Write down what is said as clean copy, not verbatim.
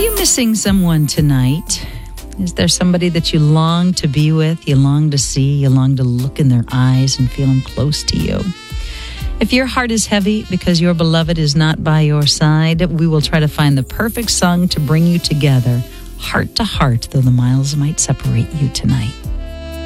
you missing someone tonight? Is there somebody that you long to be with, you long to see, you long to look in their eyes and feel them close to you? If your heart is heavy because your beloved is not by your side, we will try to find the perfect song to bring you together, heart to heart, though the miles might separate you tonight.